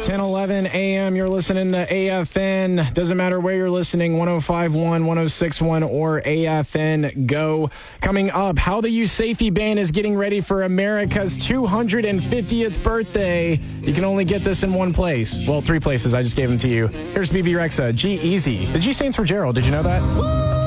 10:11 a.m. You're listening to AFN. Doesn't matter where you're listening, 105.1, 106.1, or AFN Go. Coming up, how the USAFE Band is getting ready for America's 250th birthday. You can only get this in one place. Well, three places. I just gave them to you. Here's BB Rexa, G-Eazy. The G stands for Gerald. Did you know that?